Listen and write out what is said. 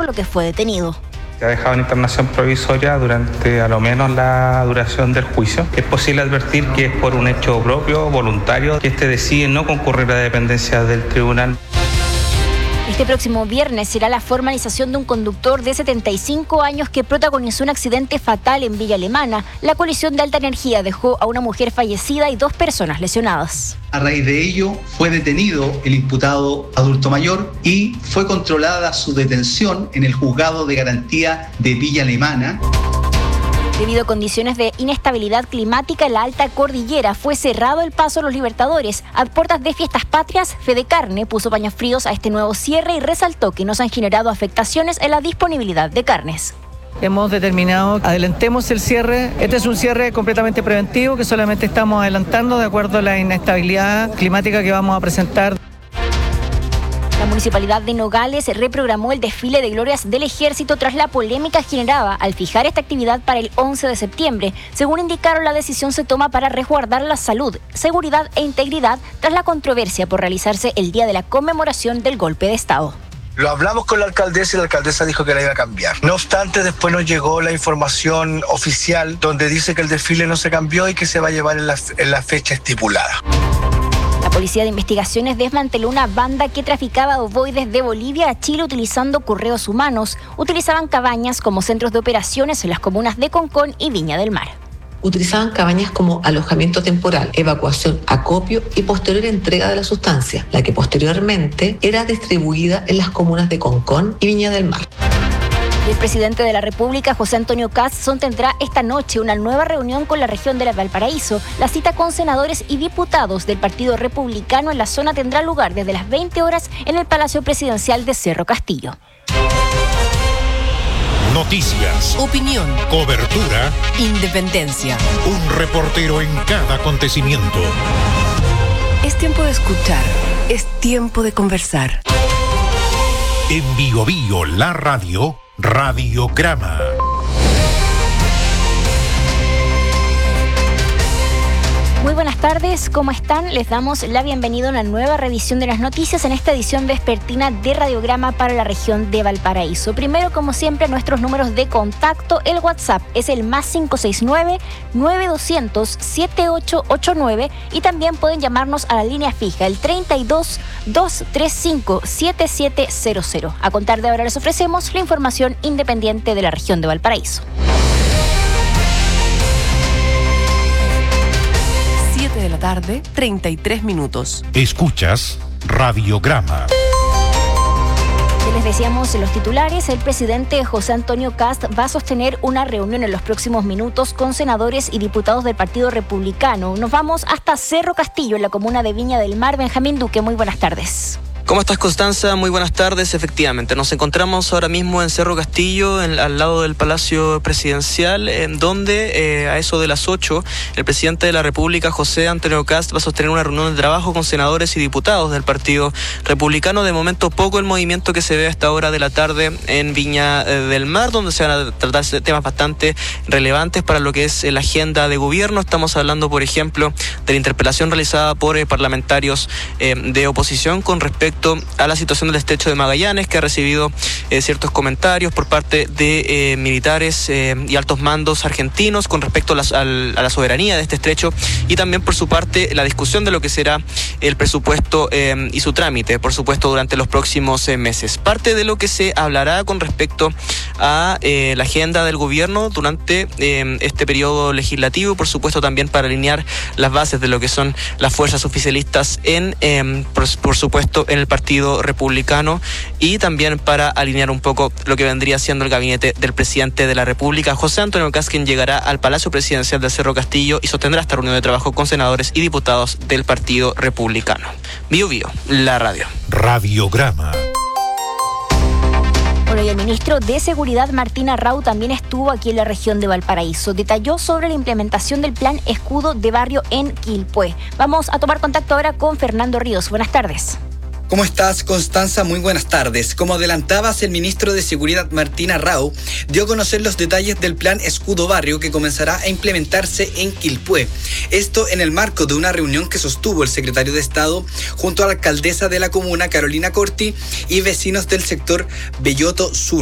por lo que fue detenido. Se ha dejado en internación provisoria durante a lo menos la duración del juicio. Es posible advertir que es por un hecho propio, voluntario, que decide no concurrir a dependencias del tribunal. Este próximo viernes será la formalización de un conductor de 75 años que protagonizó un accidente fatal en Villa Alemana. La colisión de alta energía dejó a una mujer fallecida y 2 personas lesionadas. A raíz de ello, fue detenido el imputado adulto mayor y fue controlada su detención en el juzgado de garantía de Villa Alemana. Debido a condiciones de inestabilidad climática en la alta cordillera, fue cerrado el paso a los Libertadores. A puertas de Fiestas Patrias, Fede Carne puso paños fríos a este nuevo cierre y resaltó que no se han generado afectaciones en la disponibilidad de carnes. Hemos determinado, adelantemos el cierre. Este es un cierre completamente preventivo que solamente estamos adelantando de acuerdo a la inestabilidad climática que vamos a presentar. La Municipalidad de Nogales reprogramó el desfile de glorias del Ejército tras la polémica generada al fijar esta actividad para el 11 de septiembre. Según indicaron, la decisión se toma para resguardar la salud, seguridad e integridad tras la controversia por realizarse el día de la conmemoración del golpe de Estado. Lo hablamos con la alcaldesa y la alcaldesa dijo que la iba a cambiar. No obstante, después nos llegó la información oficial donde dice que el desfile no se cambió y que se va a llevar en la fecha estipulada. La Policía de Investigaciones desmanteló una banda que traficaba ovoides de Bolivia a Chile utilizando correos humanos. Utilizaban cabañas como centros de operaciones en las comunas de Concón y Viña del Mar. Utilizaban cabañas como alojamiento temporal, evacuación, acopio y posterior entrega de la sustancia, la que posteriormente era distribuida en las comunas de Concón y Viña del Mar. El presidente de la República, José Antonio Kast, sostendrá esta noche una nueva reunión con la región de Valparaíso. La cita con senadores y diputados del Partido Republicano en la zona tendrá lugar desde las 20 horas en el Palacio Presidencial de Cerro Castillo. Noticias, opinión, cobertura, independencia. Un reportero en cada acontecimiento. Es tiempo de escuchar, es tiempo de conversar. En Bio Bio, la radio, Radiograma. Muy buenas tardes, ¿cómo están? Les damos la bienvenida a una nueva revisión de las noticias en esta edición vespertina de Radiograma para la región de Valparaíso. Primero, como siempre, nuestros números de contacto. El WhatsApp es el +569-9200-7889 y también pueden llamarnos a la línea fija, el 32-235-7700. A contar de ahora les ofrecemos la información independiente de la región de Valparaíso. 7 de la tarde, 33 minutos. Escuchas Radiograma. Les decíamos en los titulares, el presidente José Antonio Kast va a sostener una reunión en los próximos minutos con senadores y diputados del Partido Republicano. Nos vamos hasta Cerro Castillo, en la comuna de Viña del Mar. Benjamín Duque, muy buenas tardes. ¿Cómo estás, Constanza? Muy buenas tardes. Efectivamente, nos encontramos ahora mismo en Cerro Castillo, al lado del Palacio Presidencial, en donde a eso de las 8, el presidente de la República, José Antonio Kast, va a sostener una reunión de trabajo con senadores y diputados del Partido Republicano. De momento, poco el movimiento que se ve a esta hora de la tarde en Viña del Mar, donde se van a tratar temas bastante relevantes para lo que es la agenda de gobierno. Estamos hablando, por ejemplo, de la interpelación realizada por parlamentarios de oposición con respecto a la situación del estrecho de Magallanes, que ha recibido ciertos comentarios por parte de militares y altos mandos argentinos con respecto a la soberanía de este estrecho, y también por su parte la discusión de lo que será el presupuesto y su trámite, por supuesto, durante los próximos meses. Parte de lo que se hablará con respecto a la agenda del gobierno durante este periodo legislativo, por supuesto también para alinear las bases de lo que son las fuerzas oficialistas por supuesto en el Partido Republicano, y también para alinear un poco lo que vendría siendo el gabinete del presidente de la República, José Antonio Kast, quien llegará al Palacio Presidencial de Cerro Castillo y sostendrá esta reunión de trabajo con senadores y diputados del Partido Republicano. Bio Bio, la radio. Radiograma. Bueno, y el ministro de Seguridad, Martín Arrau, también estuvo aquí en la región de Valparaíso. Detalló sobre la implementación del plan Escudo de Barrio en Quilpué. Vamos a tomar contacto ahora con Fernando Ríos. Buenas tardes. ¿Cómo estás, Constanza? Muy buenas tardes. Como adelantabas, el ministro de Seguridad, Martín Arrau, dio a conocer los detalles del plan Escudo Barrio que comenzará a implementarse en Quilpué. Esto en el marco de una reunión que sostuvo el secretario de Estado junto a la alcaldesa de la comuna, Carolina Corti, y vecinos del sector Belloto Sur.